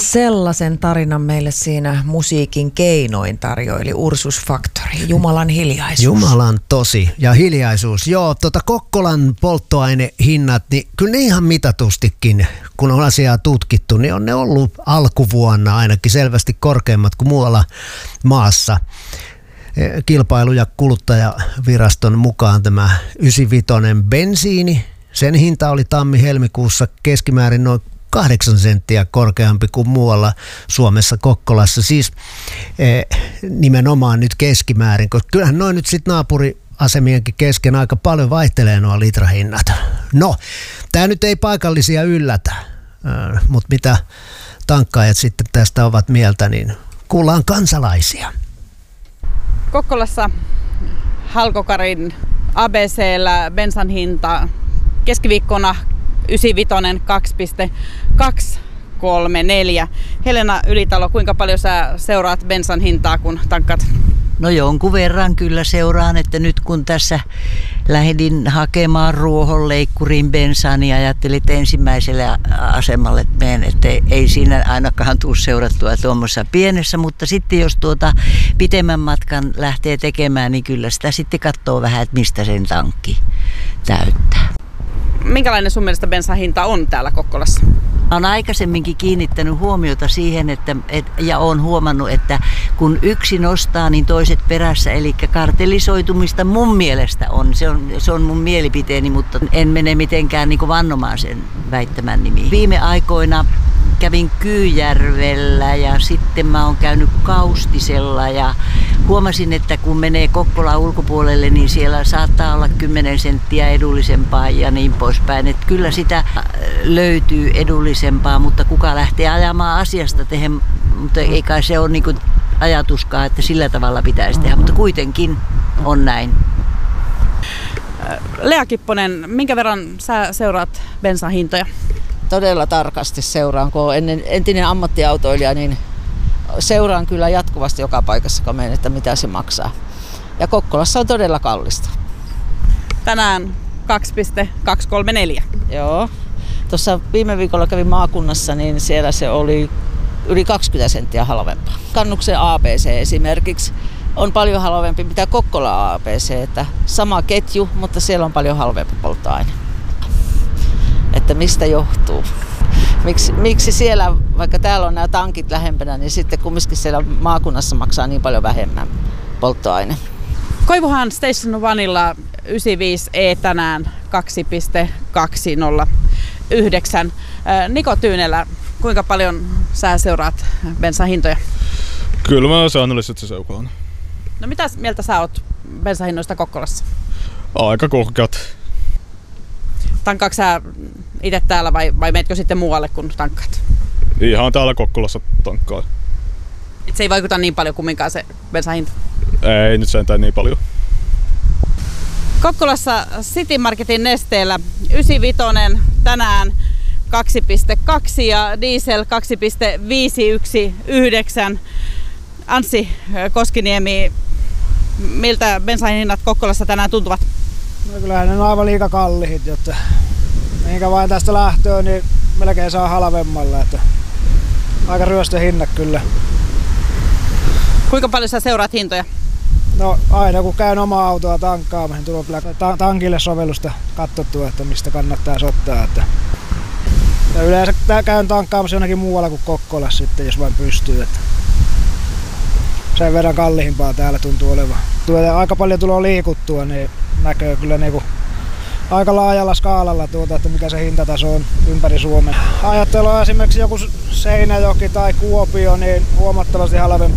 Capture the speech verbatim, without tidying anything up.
Sellaisen tarinan meille siinä musiikin keinoin tarjoili Ursus Factory. Jumalan hiljaisuus. Jumalan tosi ja hiljaisuus. Joo, tota Kokkolan polttoainehinnat, niin kyllä ne ihan mitatustikin, kun on asiaa tutkittu, niin on ne ollut alkuvuonna ainakin selvästi korkeammat kuin muualla maassa. Kilpailu- ja kuluttajaviraston mukaan tämä yhdeksänkymmentäviisi bensiini, sen hinta oli tammi-helmikuussa keskimäärin noin kahdeksan senttiä korkeampi kuin muualla Suomessa Kokkolassa. Siis eh, nimenomaan nyt keskimäärin, koska kyllähän noin nyt sitten naapuriasemienkin kesken aika paljon vaihtelee nuo litrahinnat. No, tämä nyt ei paikallisia yllätä, äh, mutta mitä tankkaajat sitten tästä ovat mieltä, niin kuullaan kansalaisia. Kokkolassa Halkokarin A B C:llä bensan hinta keskiviikkona yhdeksänkymmentäviisi kaksi pilkku kaksisataakolmekymmentäneljä. Helena Ylitalo, kuinka paljon sä seuraat bensan hintaa, kun tankkaat? No jonkun verran kyllä seuraan, että nyt kun tässä lähdin hakemaan ruohonleikkuriin bensaa, niin ajattelin, että ensimmäiselle asemalle menen, että ei siinä ainakaan tule seurattua tuommoisessa pienessä, mutta sitten jos tuota pitemmän matkan lähtee tekemään, niin kyllä sitä sitten katsoo vähän, että mistä sen tankki täyttää. Minkälainen sun mielestä bensan hinta on täällä Kokkolassa? Olen aikaisemminkin kiinnittänyt huomiota siihen, että, et, ja olen huomannut, että kun yksi nostaa, niin toiset perässä, eli kartellisoitumista mun mielestä on. Se on, se on mun mielipiteeni, mutta en mene mitenkään niin kuin vannomaan sen väittämän nimiin. Viime aikoina kävin Kyyjärvellä ja sitten mä oon käynyt Kaustisella ja huomasin, että kun menee Kokkolan ulkopuolelle, niin siellä saattaa olla kymmenen senttiä edullisempaa ja niin poispäin. Että kyllä sitä löytyy edullisempaa, mutta kuka lähtee ajamaan asiasta tehen, mutta ei kai se ole niin kuin ajatuskaan, että sillä tavalla pitäisi tehdä, mutta kuitenkin on näin. Lea Kipponen, minkä verran sä seuraat bensan hintoja? Todella tarkasti seuraan, kun olen entinen ammattiautoilija, niin seuraan kyllä jatkuvasti joka paikassa, kun menen, että mitä se maksaa. Ja Kokkolassa on todella kallista. Tänään kaksi pilkku kaksisataakolmekymmentäneljä. Joo. Tuossa viime viikolla kävin maakunnassa, niin siellä se oli yli kaksikymmentä senttiä halvempaa. Kannuksen A B C esimerkiksi on paljon halvempi mitä Kokkola A B C, että sama ketju, mutta siellä on paljon halvempi polttoaine. Että mistä johtuu? Miksi, miksi siellä, vaikka täällä on nämä tankit lähempänä, niin sitten kumminkin siellä maakunnassa maksaa niin paljon vähemmän polttoaine? Koivuhan Station Onella yhdeksänkymmentäviisi E tänään kaksi pilkku kaksisataayhdeksänkymmentäyhdeksän. Niko Tyynelä, kuinka paljon sä seuraat bensan hintoja? Kyllä mä säännöllisesti seuraan. No mitä mieltä sä oot bensan hinnoista Kokkolassa? Aika korkeat. Tankkaatko sä itse täällä vai, vai meetkö sitten muualle kun tankkaat? Ihan täällä Kokkolassa tankkaa. Et se ei vaikuta niin paljon kumminkaan se bensan hinta? Ei nyt sentään niin paljon. Kokkolassa City Marketin Nesteellä yhdeksänkymmentäviisi tänään kaksi pilkku kaksi ja diesel kaksi pilkku viisisataayhdeksänkymmentäyhdeksän. Anssi Koskiniemi, miltä bensan hinnat Kokkolassa tänään tuntuvat? No kyllähän ne on aivan liika kalliit, jotta minkä vain tästä lähtöön, niin melkein saa halvemmalla. Että aika ryöstöhinnat kyllä. Kuinka paljon sä seuraat hintoja? No aina kun käyn omaa autoa tankkaamassa, niin tulee kyllä tankille sovellusta katsottua, että mistä kannattaa ottaa. Että ja yleensä käyn tankkaamassa jonnekin muualla kuin Kokkolassa sitten, jos vain pystyy. Että sen verran kalliimpaa täällä tuntuu olevan. Tuota, aika paljon tulee liikuttua, niin näkee kyllä niinku aika laajalla skaalalla tuota, että mikä se hintataso on ympäri Suomen. Ajattelua esimerkiksi joku Seinäjoki tai Kuopio, niin huomattavasti halvempi